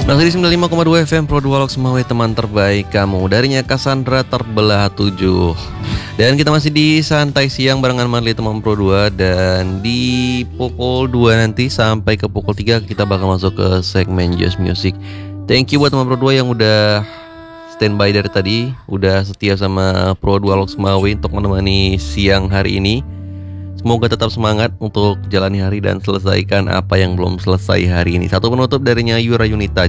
Masih di 95,2 FM Pro 2 Lok Semawe, teman terbaik kamu. Darinya Cassandra terbelah 7. Dan kita masih di Santai Siang barengan Marley teman Pro 2. Dan di pukul 2 nanti sampai ke pukul 3 kita bakal masuk ke segmen Just Music. Thank you buat teman Pro 2 yang udah standby dari tadi, udah setia sama Pro 2 Lok Semawe untuk menemani siang hari ini. Semoga tetap semangat untuk jalani hari dan selesaikan apa yang belum selesai hari ini. Satu penutup darinya Yura Yunita.